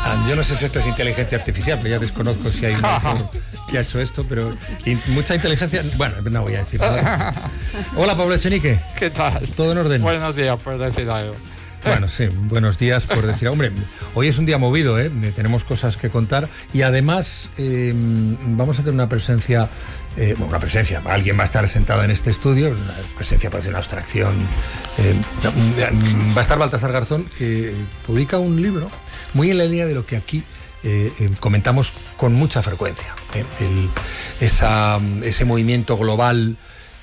Yo no sé si esto es inteligencia artificial, pero ya desconozco si hay un autor que ha hecho esto, pero mucha inteligencia... Bueno, no voy a decir nada. Hola, Pablo Echenique. ¿Qué tal? ¿Todo en orden? Buenos días, por decir algo. Bueno, sí, buenos días por decir... Hombre, hoy es un día movido, ¿eh? Tenemos cosas que contar y además vamos a tener una presencia... alguien va a estar sentado en este estudio, una presencia parece una abstracción. Va a estar Baltasar Garzón, que publica un libro muy en la línea de lo que aquí comentamos con mucha frecuencia. Ese movimiento global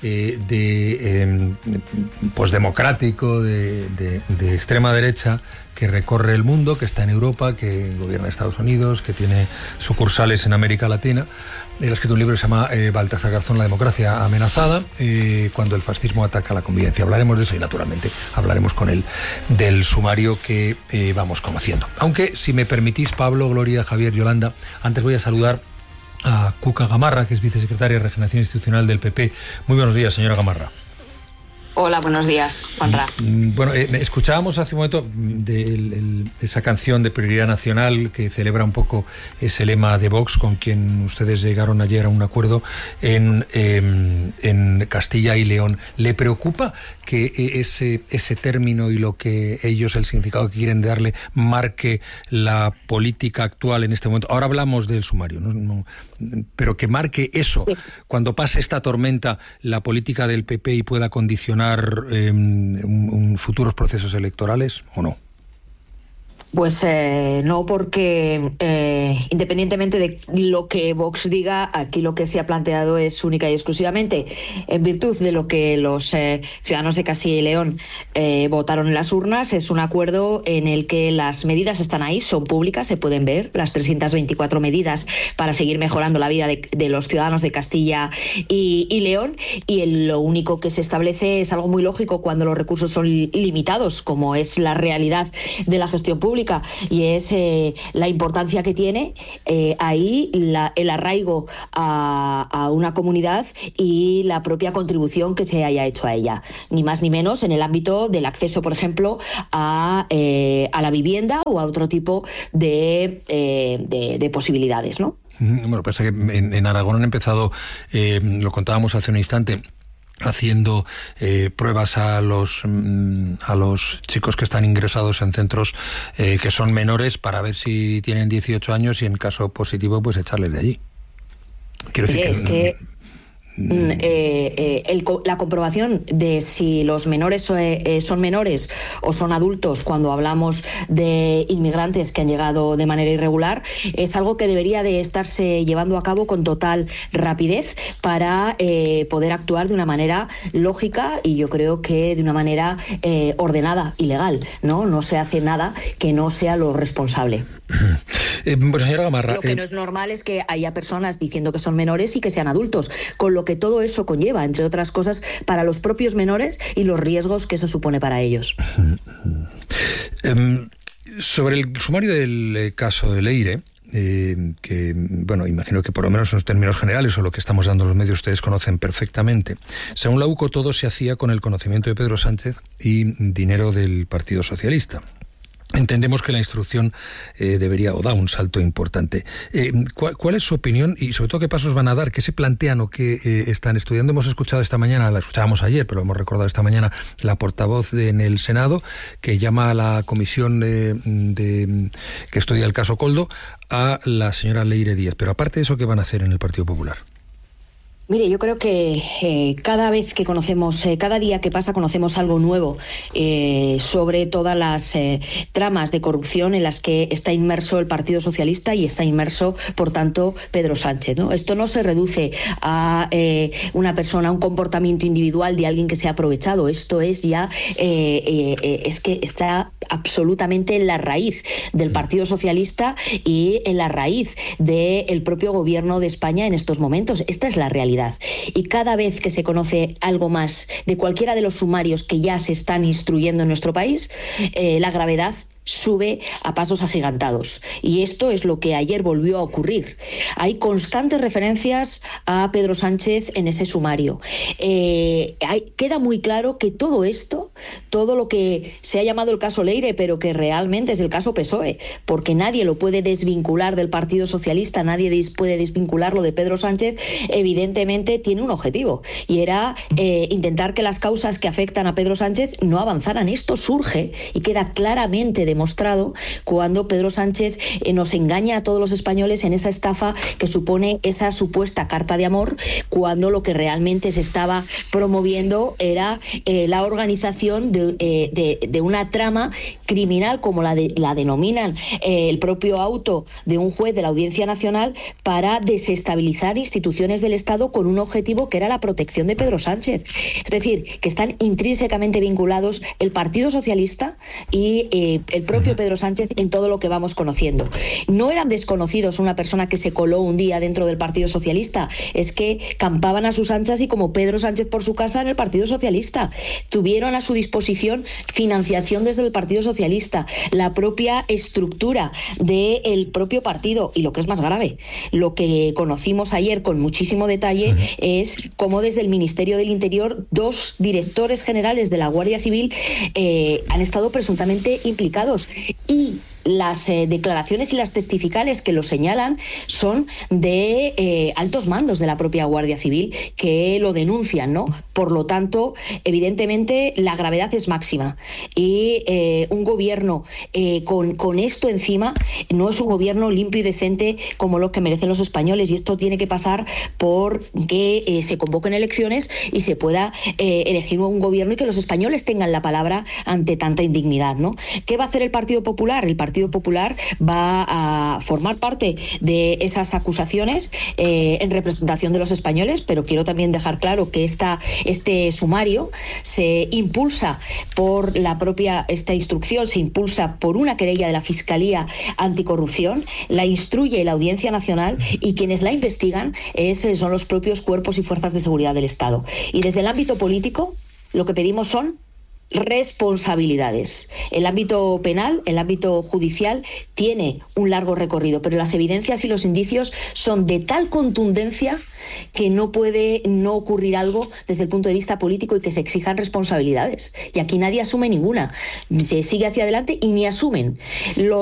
pues democrático, de extrema derecha, que recorre el mundo, que está en Europa, que gobierna Estados Unidos, que tiene sucursales en América Latina. Él ha escrito un libro que se llama Baltasar Garzón, La democracia amenazada, cuando el fascismo ataca la convivencia. Hablaremos de eso y, naturalmente, hablaremos con él del sumario que vamos conociendo. Aunque, si me permitís, Pablo, Gloria, Javier, Yolanda, antes voy a saludar a Cuca Gamarra, que es vicesecretaria de Regeneración Institucional del PP. Muy buenos días, señora Gamarra. Hola, buenos días, Juanra. Bueno, escuchábamos hace un momento de esa canción de Prioridad Nacional que celebra un poco ese lema de Vox, con quien ustedes llegaron ayer a un acuerdo en Castilla y León. ¿Le preocupa que ese término y lo que ellos, el significado que quieren darle, marque la política actual en este momento? Ahora hablamos del sumario, ¿no? Pero que marque eso, sí, cuando pase esta tormenta, la política del PP y pueda condicionar futuros procesos electorales, ¿o no? Pues no, porque independientemente de lo que Vox diga, aquí lo que se ha planteado es única y exclusivamente en virtud de lo que los ciudadanos de Castilla y León votaron en las urnas. Es un acuerdo en el que las medidas están ahí, son públicas, se pueden ver, las 324 medidas para seguir mejorando la vida de los ciudadanos de Castilla y León, y lo único que se establece es algo muy lógico cuando los recursos son limitados, como es la realidad de la gestión pública, y es la importancia que tiene ahí el arraigo a una comunidad y la propia contribución que se haya hecho a ella, ni más ni menos en el ámbito del acceso, por ejemplo, a la vivienda o a otro tipo de posibilidades, ¿no? Bueno, pasa que en Aragón han empezado, lo contábamos hace un instante, haciendo pruebas a los chicos que están ingresados en centros que son menores, para ver si tienen 18 años y, en caso positivo, pues echarles de allí. Quiero decir la comprobación de si los menores son menores o son adultos cuando hablamos de inmigrantes que han llegado de manera irregular es algo que debería de estarse llevando a cabo con total rapidez para poder actuar de una manera lógica y yo creo que de una manera ordenada y legal, ¿no? No se hace nada que no sea lo responsable. Bueno, señora Gamarra, lo que no es normal es que haya personas diciendo que son menores y que sean adultos, con lo que todo eso conlleva, entre otras cosas, para los propios menores y los riesgos que eso supone para ellos. Sobre el sumario del caso de Leire, que, bueno, imagino que por lo menos en términos generales o lo que estamos dando a los medios ustedes conocen perfectamente, según la UCO todo se hacía con el conocimiento de Pedro Sánchez y dinero del Partido Socialista. Entendemos que la instrucción debería o da un salto importante. ¿Cuál es su opinión y, sobre todo, qué pasos van a dar? ¿Qué se plantean o qué están estudiando? Hemos escuchado esta mañana, la escuchábamos ayer, pero hemos recordado esta mañana, la portavoz en el Senado, que llama a la comisión que estudia el caso Koldo a la señora Leire Díaz. Pero aparte de eso, ¿qué van a hacer en el Partido Popular? Mire, yo creo que cada vez que conocemos, cada día que pasa conocemos algo nuevo sobre todas las tramas de corrupción en las que está inmerso el Partido Socialista y está inmerso, por tanto, Pedro Sánchez, ¿no? Esto no se reduce a una persona, a un comportamiento individual de alguien que se ha aprovechado. Esto es ya, es que está absolutamente en la raíz del Partido Socialista y en la raíz del propio gobierno de España en estos momentos. Esta es la realidad. Y cada vez que se conoce algo más de cualquiera de los sumarios que ya se están instruyendo en nuestro país, la gravedad sube a pasos agigantados. Y esto es lo que ayer volvió a ocurrir. Hay constantes referencias a Pedro Sánchez en ese sumario. Queda muy claro que todo esto, todo lo que se ha llamado el caso Leire, pero que realmente es el caso PSOE, porque nadie lo puede desvincular del Partido Socialista, nadie puede desvincularlo de Pedro Sánchez, evidentemente tiene un objetivo, y era intentar que las causas que afectan a Pedro Sánchez no avanzaran. Esto surge y queda claramente demostrado cuando Pedro Sánchez nos engaña a todos los españoles en esa estafa que supone esa supuesta carta de amor, cuando lo que realmente se estaba promoviendo era la organización de una trama criminal, como la denominan el propio auto de un juez de la Audiencia Nacional, para desestabilizar instituciones del Estado con un objetivo que era la protección de Pedro Sánchez. Es decir, que están intrínsecamente vinculados el Partido Socialista y el propio Pedro Sánchez en todo lo que vamos conociendo. No eran desconocidos una persona que se coló un día dentro del Partido Socialista, es que campaban a sus anchas, y como Pedro Sánchez por su casa en el Partido Socialista. Tuvieron a su disposición financiación desde el Partido Socialista, la propia estructura del propio partido, y lo que es más grave, lo que conocimos ayer con muchísimo detalle es cómo desde el Ministerio del Interior 2 directores generales de la Guardia Civil han estado presuntamente implicados, y las declaraciones y las testificales que lo señalan son de altos mandos de la propia Guardia Civil que lo denuncian, ¿no? Por lo tanto, evidentemente, la gravedad es máxima, y un gobierno con esto encima no es un gobierno limpio y decente como lo que merecen los españoles, y esto tiene que pasar por que se convoquen elecciones y se pueda elegir un gobierno, y que los españoles tengan la palabra ante tanta indignidad, ¿no? ¿Qué va a hacer el Partido Popular? El Partido Popular va a formar parte de esas acusaciones en representación de los españoles, pero quiero también dejar claro que este sumario se impulsa por esta instrucción se impulsa por una querella de la Fiscalía Anticorrupción, la instruye la Audiencia Nacional, y quienes la investigan son los propios cuerpos y fuerzas de seguridad del Estado. Y desde el ámbito político, lo que pedimos son responsabilidades. El ámbito penal, el ámbito judicial tiene un largo recorrido, pero las evidencias y los indicios son de tal contundencia que no puede no ocurrir algo desde el punto de vista político y que se exijan responsabilidades. Y aquí nadie asume ninguna. Se sigue hacia adelante y ni asumen